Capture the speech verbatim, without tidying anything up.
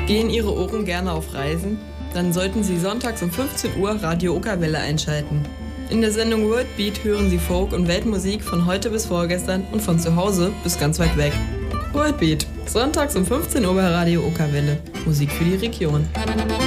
Gehen Ihre Ohren gerne auf Reisen? Dann sollten Sie sonntags um fünfzehn Uhr Radio Okerwelle einschalten. In der Sendung World Beat hören Sie Folk- und Weltmusik von heute bis vorgestern und von zu Hause bis ganz weit weg. World Beat, sonntags um fünfzehn Uhr bei Radio Okerwelle. Musik für die Region.